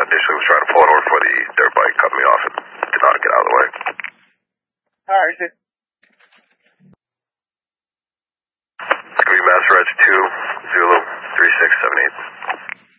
initially was trying to pull it over for the dirt bike, cut me off and did not get out of the way. Alright, is it? It's going to be Master Edge 2, Zulu, 3678.